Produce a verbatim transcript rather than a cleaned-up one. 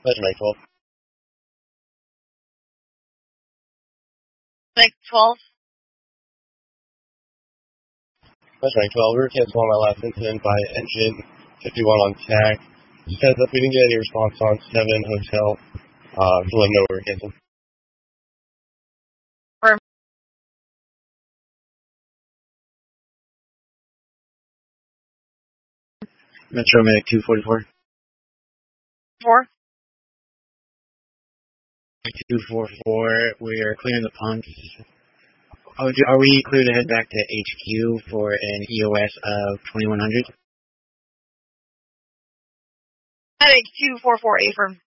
Measure Mike twelve. Mike twelve. Measure Mike twelve. We were canceling my last incident by engine fifty-one on T A C. Just heads up, we didn't get any response on seven Hotel. Uh, to let them know we were canceling. Firm. Metro Medic two forty-four. Four. two forty-four, we are clearing the pumps. Oh, do, are we clear to head back to H Q for an E O S of twenty-one hundred? Medic two forty-four, A firm.